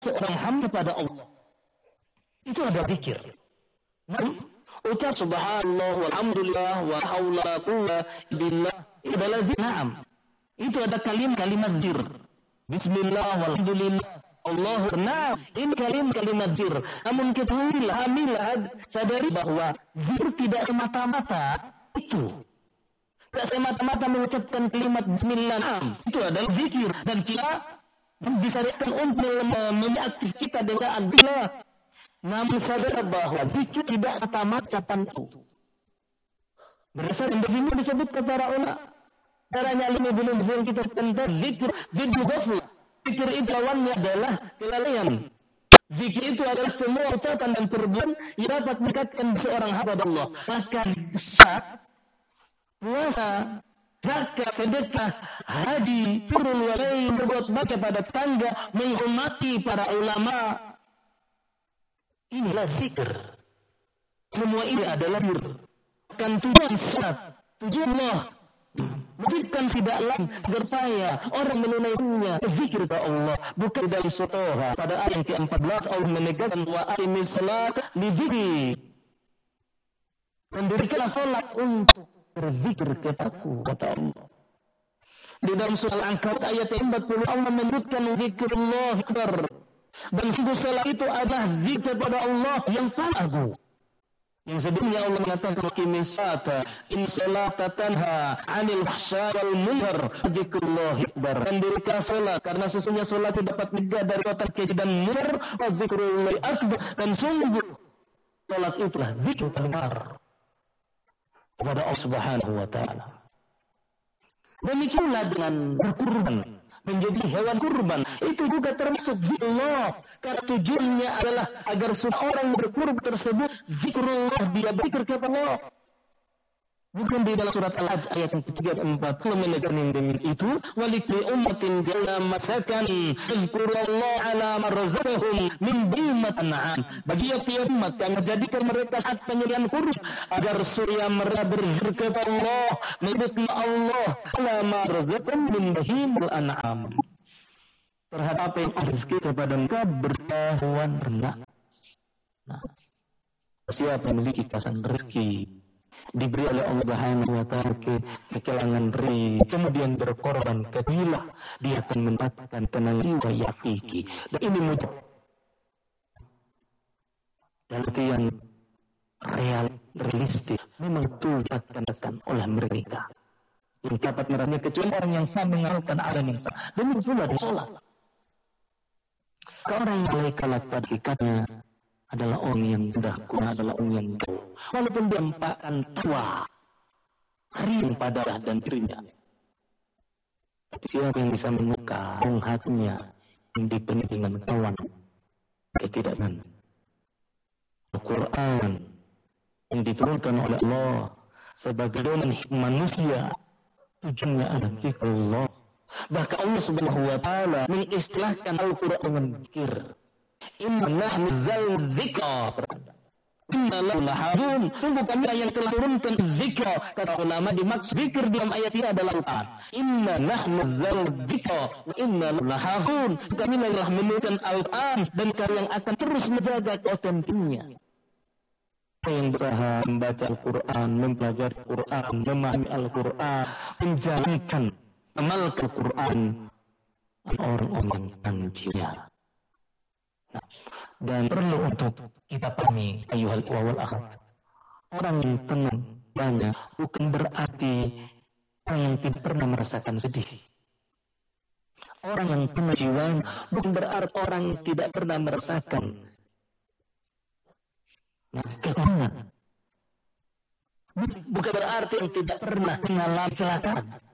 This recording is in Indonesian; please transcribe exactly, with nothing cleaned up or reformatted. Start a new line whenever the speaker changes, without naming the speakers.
seorang hamba pada Allah. Itu ada zikir. Nah, ucap subhanallah walhamdulillah wa haula wa quwwata billah itu adalah zikir. Naam. Itu ada kalimat-kalimat zikir. Bismillah walhamdulillah Allahu akbar. Ini kalimat-kalimat zikir. Namun ketahuilah, amilah, sadari bahwa zikir tidak semata-mata itu. Tidak semata-mata mengucapkan kalimat bismillah. Naam. Itu adalah zikir dan kita disyariatkan untuk mengaktif kita dengan bismillah. Namun sadar bahwa zikir tidak semata-mata ucapan itu. Berdasarkan begini disebutkan para ulama. Caranya lima bulan zikir kita tentang zikir, zikir ghaflah. Zikir itu lawannya adalah kelalaian. Zikir itu adalah semua ucapan dan perbuatan yang dapat mendekatkan seorang hamba Allah. Maka salat, puasa, zakat, sedekah, haji, birrul walidain, berbuat baik kepada tetangga, menghormati para ulama. Inilah zikir. Semua ini adalah zikir. Kan tujuan salat, tujuan Allah wajibkan tidak lain agar saya orang menunaikannya zikir kepada Allah, bukan dalam surah pada ayat yang ke empat belas Allah menegaskan wa aqimis salata li dzikri. Mendirikanlah salat untuk berzikir kepadaku, kata Allah. Di dalam surah Al-Ankabut ayat empat puluh Allah menyebutkan zikrullah akbar. Dan sungguh salat itu adalah zikir kepada Allah yang paling agung. Yang sebelumnya Allah mengatakan aqimis salata in salata tanha 'anil fahsya'i wal munkar zikrullah akbar. Dan dirikanlah salat karena sesungguhnya salat itu dapat mencegah dari perbuatan keji dan munkar, wa zikrullah akbar. Dan sungguh salat itulah zikir paling besar kepada Allah Subhanahu wa taala. Demikianlah dengan berkurban, menjadi hewan kurban, itu juga termasuk zikrullah. Karena tujuannya adalah agar seorang berkurban tersebut zikrullah, dia berzikir kepada Allah. Bukan di dalam surat Al-Hajj ayat yang ketiga dan empat puluh menegaskan demikian itu, walikli ummatin jalla masakan zikrullahi ala marzaqahum min bimat an'am. Bagi tiap umat yang menjadikan mereka saat penyediaan kurban agar surya mereka berzikir kepada Allah, menyebut Allah ala marzaqahum min bimal an'am. Terhadap apa yang rezeki kepada mereka berhewan ternak. Nah, siapa yang memiliki kasan rezeki diberi oleh Allah Subhanahu wa taala ke kekilangan rezeki, kemudian berkorban, ketahuilah dia akan mendapatkan tenang jiwa yang hakiki. Dan ini mujab dalam artian real, realistis, memang itu dikatakan oleh mereka yang dapat merahnya kecuali orang yang sama mengamalkan alam yang sama. Demikian pula di sholat. Orang yang mulai kalah pada hakikatnya adalah orang yang sudah kuna, adalah orang yang jauh. Walaupun dia mempakan tua, ring pada dan dirinya. Tapi siapa yang bisa membuka hatinya yang dipenuhi dengan kawan ketidakan. Al-Quran yang diturunkan oleh Allah sebagai domen manusia, tujuannya adalah zikrullah. Bahkan Allah Subhanahu wa taala mengistilahkan Al-Quran dengan zikir. Inna nahnu nazzalna dzikra. Inna lahu lahafizun. Sungguh kami yang telah turunkan dzikra. Kata ulama dimaksud zikir dalam ayat ini adalah Al-Quran. Inna nahnu nazzalna dzikra wa inna lahu lahafizun. Kami telah menurunkan Al-Quran dan kami yang akan terus menjaga keotentiknya. Yang berusaha membaca Al-Quran, mempelajari Al-Quran, memahami Al-Quran, menjalankan amal Al-Quran, orang-orang yang jiwa. Nah, dan perlu untuk kita pahami ayuhal wal akhwat. Orang yang tenang banyak bukan berarti orang yang tidak pernah merasakan sedih. Orang yang tenang jiwa bukan berarti orang yang tidak pernah merasakan nah, kekurangan. Bukan berarti yang tidak pernah mengalami kecelakaan.